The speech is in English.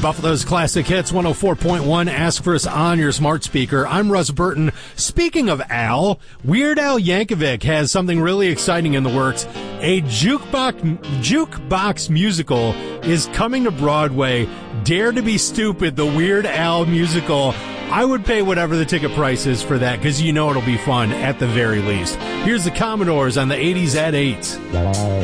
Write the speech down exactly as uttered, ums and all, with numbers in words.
Buffalo's Classic Hits one oh four point one. Ask for us on your smart speaker. I'm Russ Burton. Speaking of Al, Weird Al Yankovic has something really exciting in the works. A jukebox, jukebox musical is coming to Broadway. Dare to be Stupid, the Weird Al musical. I would pay whatever the ticket price is for that because you know it'll be fun at the very least. Here's the Commodores on the eighties at eight.